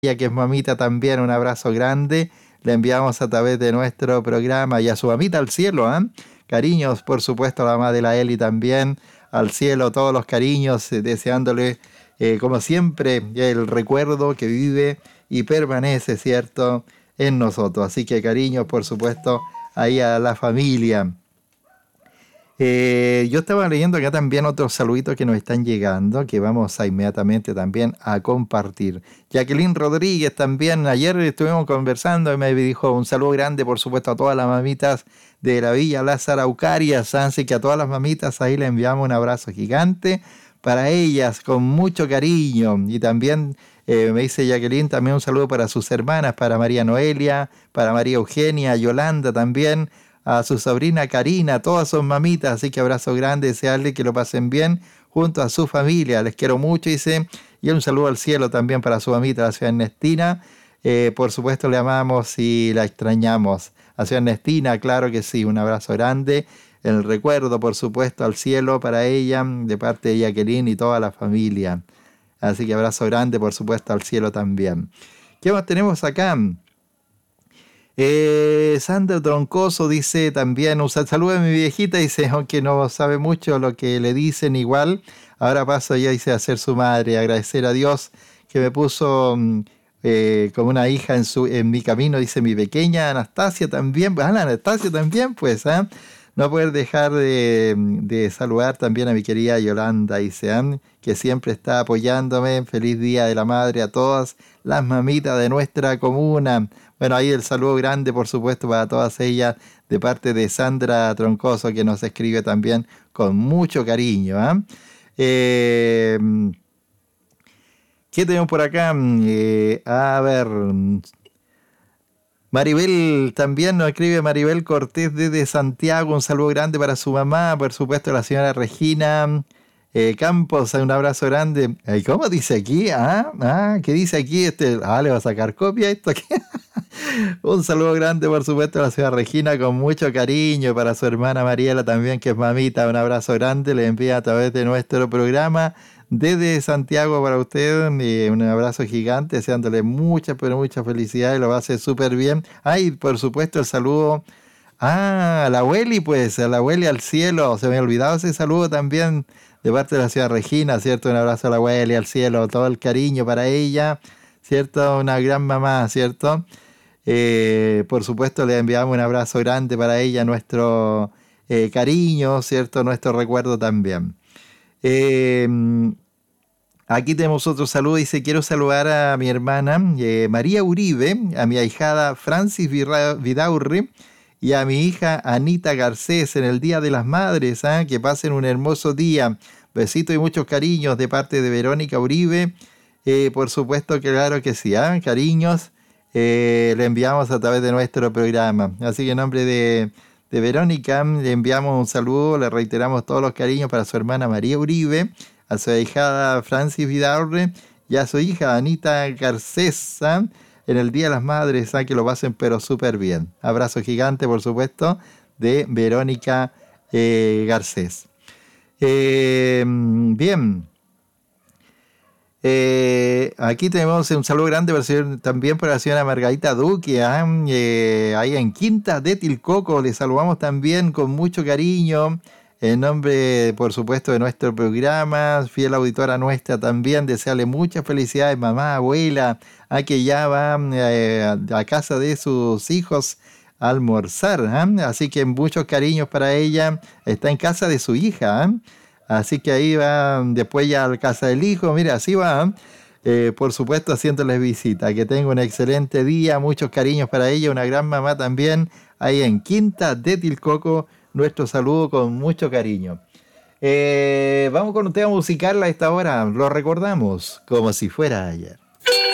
ella que es mamita también, un abrazo grande. Le enviamos a través de nuestro programa y a su mamita al cielo, ¿ah? Cariños, por supuesto, a la mamá de la Eli también, al cielo, todos los cariños, deseándole, como siempre, el recuerdo que vive y permanece, ¿cierto?, en nosotros. Así que cariños, por supuesto, ahí a la familia. Yo estaba leyendo acá también otros saluditos que nos están llegando, que vamos a inmediatamente también a compartir. Jacqueline Rodríguez también, ayer estuvimos conversando y me dijo un saludo grande, por supuesto, a todas las mamitas de la Villa Las Araucarias, así que a todas las mamitas ahí le enviamos un abrazo gigante para ellas, con mucho cariño. Y también me dice Jacqueline, también un saludo para sus hermanas, para María Noelia, para María Eugenia, Yolanda también, a su sobrina Karina, todas son mamitas, así que abrazo grande, desearle que lo pasen bien junto a su familia, les quiero mucho, dice, y un saludo al cielo también para su mamita, la ciudad Ernestina, por supuesto le amamos y la extrañamos, a ciudad Ernestina, claro que sí, un abrazo grande, el recuerdo, por supuesto, al cielo para ella, de parte de Jacqueline y toda la familia, así que abrazo grande, por supuesto, al cielo también. ¿Qué más tenemos acá? Sandra Troncoso dice también, un saludo a mi viejita, dice, aunque no sabe mucho lo que le dicen igual, ahora paso ya, dice, a ser su madre, agradecer a Dios que me puso como una hija en mi camino, dice mi pequeña Anastasia también, la Anastasia también, pues, ¿eh? No poder dejar de saludar también a mi querida Yolanda, dice, que siempre está apoyándome, feliz Día de la Madre a todas las mamitas de nuestra comuna. Bueno, ahí el saludo grande, por supuesto, para todas ellas, de parte de Sandra Troncoso, que nos escribe también con mucho cariño. ¿Eh? ¿Qué tenemos por acá? A ver, Maribel también nos escribe, Maribel Cortés desde Santiago, un saludo grande para su mamá, por supuesto, la señora Regina Campos, un abrazo grande. ¿Cómo dice aquí? ¿Qué dice aquí? Le va a sacar copia a esto aquí. Un saludo grande, por supuesto, a la señora Regina, con mucho cariño para su hermana Mariela también, que es mamita. Un abrazo grande, le envía a través de nuestro programa desde Santiago para usted. Un abrazo gigante, deseándole mucha, pero mucha felicidad y lo va a hacer súper bien. Por supuesto, el saludo a la abueli, pues, a la abueli al cielo. Se me ha olvidado ese saludo también de parte de la señora Regina, ¿cierto? Un abrazo a la abueli al cielo, todo el cariño para ella, ¿cierto? Una gran mamá, ¿cierto? Por supuesto le enviamos un abrazo grande para ella, nuestro cariño, ¿cierto? Nuestro recuerdo también. Eh, Aquí tenemos otro saludo, dice, quiero saludar a mi hermana María Uribe, a mi ahijada Francis Vidaurri y a mi hija Anita Garcés en el Día de las Madres, que pasen un hermoso día. Besitos y muchos cariños de parte de Verónica Uribe. Por supuesto que claro que sí, cariños. Le enviamos a través de nuestro programa. Así que en nombre de Verónica le enviamos un saludo, le reiteramos todos los cariños para su hermana María Uribe, a su hijada Francis Vidaurre y a su hija Anita Garcés en el Día de las Madres, que lo pasen pero súper bien. Abrazo gigante, por supuesto, de Verónica Garcés. Bien. Aquí tenemos un saludo grande también para la señora Margarita Duque, ahí en Quinta de Tilcoco. Le saludamos también con mucho cariño, en nombre, por supuesto, de nuestro programa, fiel auditora nuestra también. Desearle muchas felicidades, mamá, abuela, a que ya va a casa de sus hijos a almorzar, así que muchos cariños para ella. Está en casa de su hija, así que ahí va, después ya a la casa del hijo, mira, así va, por supuesto, haciéndoles visita. Que tenga un excelente día, muchos cariños para ella, una gran mamá también, ahí en Quinta de Tilcoco, nuestro saludo con mucho cariño. Vamos con un tema musical a esta hora, lo recordamos como si fuera ayer.